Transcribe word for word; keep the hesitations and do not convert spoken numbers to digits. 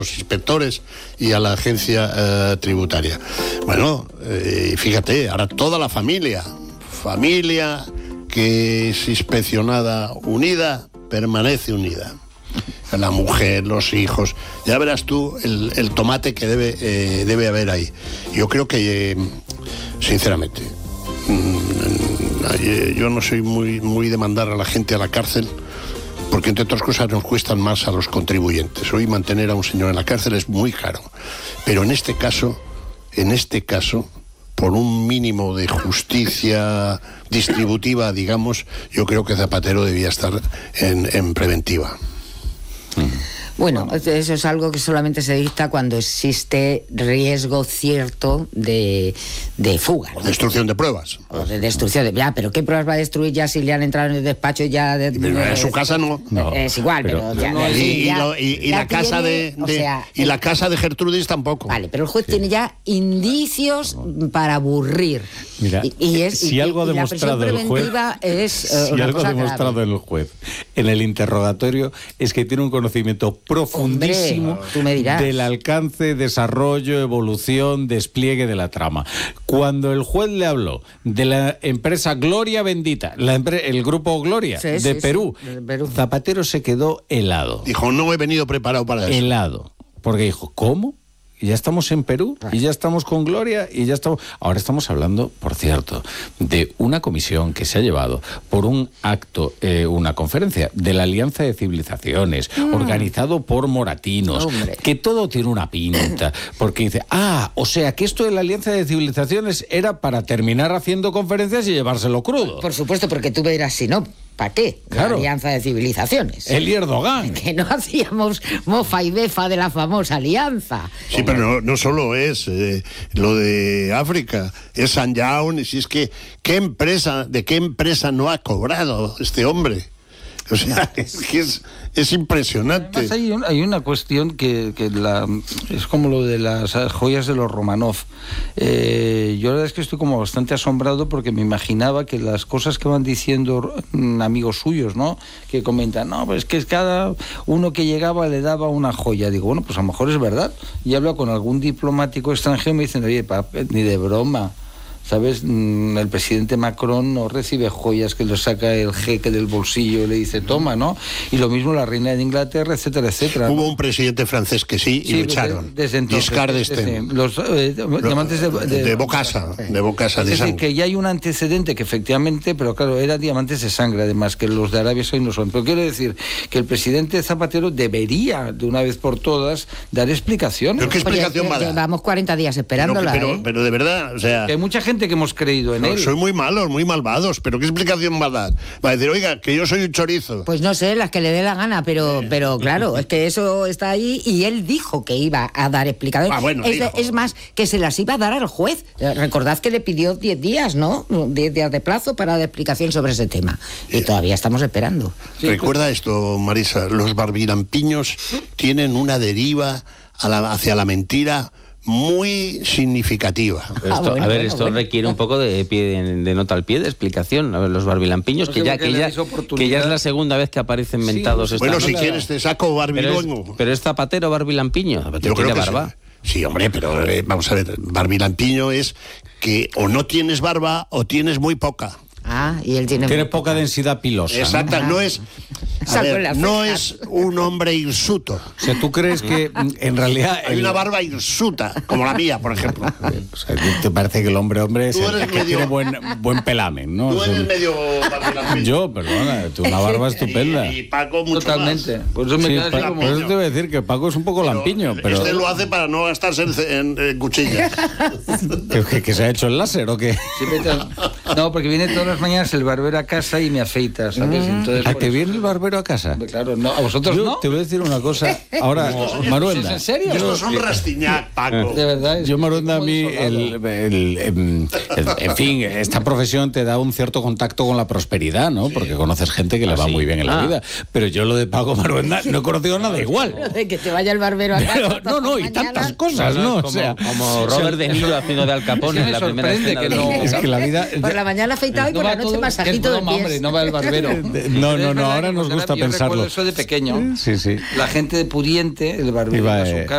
los inspectores y a la agencia eh, tributaria. Bueno, eh, fíjate, ahora toda la familia, familia que es inspeccionada unida, permanece unida. La mujer, los hijos, ya verás tú el, el tomate que debe, eh, debe haber ahí. Yo creo que, eh, sinceramente, mmm, yo no soy muy, muy de mandar a la gente a la cárcel, porque entre otras cosas nos cuestan más a los contribuyentes. Hoy mantener a un señor en la cárcel es muy caro, pero en este caso, en este caso, por un mínimo de justicia distributiva, digamos, yo creo que Zapatero debía estar en, en preventiva. Bueno, eso es algo que solamente se dicta cuando existe riesgo cierto de, de fuga, ¿no? O destrucción de pruebas. O de destrucción de... Ya, pero ¿qué pruebas va a destruir ya si le han entrado en el despacho ya? De, pero de, en su casa no. no. Es igual, pero... pero ya, no, y, y, ya, lo, y, y ya la casa tiene, de, de o sea, y la casa de Gertrudis tampoco. Vale, pero el juez sí. tiene ya indicios para aburrir. Mira, y, y es, si y, algo ha y demostrado el juez... Es, uh, si algo ha demostrado grave. el juez en el interrogatorio es que tiene un conocimiento profundísimo Hombre, tú me dirás. del alcance, desarrollo, evolución, despliegue de la trama. Cuando el juez le habló de la empresa Gloria Bendita, la empre- el grupo Gloria sí, de, sí, Perú, sí, de Perú, Zapatero se quedó helado. Dijo, no he venido preparado para eso. Helado. Porque dijo, ¿cómo? Y ya estamos en Perú, y ya estamos con Gloria, y ya estamos... Ahora estamos hablando, por cierto, de una comisión que se ha llevado por un acto, eh, una conferencia de la Alianza de Civilizaciones, mm. organizado por moratinos, Hombre. que todo tiene una pinta, porque dice, ah, o sea, que esto de la Alianza de Civilizaciones era para terminar haciendo conferencias y llevárselo crudo. Por supuesto, porque tú me dirás, si no... ¿Para qué? Claro. La Alianza de Civilizaciones. El Erdogan. Que no hacíamos mofa y befa de la famosa alianza. Sí, pero no, no solo es eh, lo de África, es Sanjaun, y si es que, ¿qué empresa, de qué empresa no ha cobrado este hombre? O sea, es que es, es impresionante. Además, hay, un, hay una cuestión que, que la, es como lo de las joyas de los Romanov. Eh, yo la verdad es que estoy como bastante asombrado porque me imaginaba que las cosas que van diciendo amigos suyos, ¿no? Que comentan, no, pues que cada uno que llegaba le daba una joya. Digo, bueno, pues a lo mejor es verdad. Y hablo con algún diplomático extranjero y me dicen, oye, pa, ni de broma. ¿Sabes? El presidente Macron no recibe joyas que le saca el jeque del bolsillo y le dice, toma, ¿no? Y lo mismo la reina de Inglaterra, etcétera, etcétera. Hubo un presidente francés que sí, sí y lo echaron. Desde entonces. Giscard d'Estaing. Los eh, diamantes de... De, de Bocasa, de Bocasa de Es decir, sangre. que ya hay un antecedente que efectivamente, pero claro, eran diamantes de sangre, además, que los de Arabia Saudí no son. Pero quiero decir que el presidente Zapatero debería, de una vez por todas, dar explicaciones. ¿Pero qué explicación Oye, va a dar? Llevamos cuarenta días esperándola, pero, pero, ¿eh? pero de verdad, o sea... Que hay mucha gente que hemos creído en no, él. Soy muy malos, muy malvados, pero ¿qué explicación va a dar? Va a decir, oiga, que yo soy un chorizo. Pues no sé, las que le dé la gana, pero, pero claro, es que eso está ahí y él dijo que iba a dar explicaciones. Ah, bueno, es, dijo. es más, que se las iba a dar al juez. Recordad que le pidió diez días, ¿no? diez días de plazo para dar explicación sobre ese tema. Y eh, todavía estamos esperando. Sí, Recuerda pues... esto, Marisa, los barbilampiños tienen una deriva a la, hacia la mentira muy significativa. Esto, ah, bueno, a ver, bueno, esto bueno. requiere un poco de, pie, de nota al pie, de explicación. A ver, los barbilampiños, no sé que, ya, que, ya, que ya es la segunda vez que aparecen mentados. Sí, esta bueno, si la... quieres te saco barbiluengo. Pero es, pero es Zapatero barbilampiño. Zapatero Yo creo tiene que barba. Sí. Sí, hombre, pero eh, vamos a ver, barbilampiño es que o no tienes barba o tienes muy poca. Ah, y él tiene... Tiene poca densidad pilosa. Exacto, ¿no? no es... A ver, no es un hombre hirsuto. O sea, ¿tú crees que en realidad... Hay el... una barba hirsuta, como la mía, por ejemplo. O sea, ¿te parece que el hombre hombre es el que medio... tiene buen, buen pelamen, ¿no? Tú eres un... medio barbilampiño. Yo, perdona, tú una barba estupenda. Y, y Paco mucho Totalmente. más. Por eso me sí, queda pa- como... por eso te voy a decir que Paco es un poco pero lampiño, pero... Este lo hace para no gastarse en, en, en cuchillas. ¿Que, que, ¿Que se ha hecho el láser o qué? Sí, no, porque viene todas las mañanas el barbero a casa y me afeita, ¿sabes? Entonces, ¿A que viene el barbero a casa? Claro, no, a vosotros yo no. Te voy a decir una cosa. Ahora, no, Maruenda. ¿En serio? Estos son Rastignac, Paco. De verdad. Es yo, Maruenda, a mí, el, el, el, el, en fin, esta profesión te da un cierto contacto con la prosperidad, ¿no? Porque conoces gente que le va ¿Ah, sí? muy bien en la Ah. vida. Pero yo lo de Paco Maruenda no he conocido nada igual. De que te vaya el barbero a casa. Pero, no, no, y mañana. tantas cosas, ¿no? Como, o sea, como Robert De Niro haciendo de Al Capone en la primera escena. Que de... no, es que la vida... Por la mañana afeitado y no por la va noche todo, masajito es de broma, pies. hombre, no va el barbero. No, no, no, Es verdad ahora que nos cuando gusta era- yo pensarlo. recuerdo eso de pequeño. Sí, sí. La gente de pudiente, el barbero Iba, iba a su eh, casa.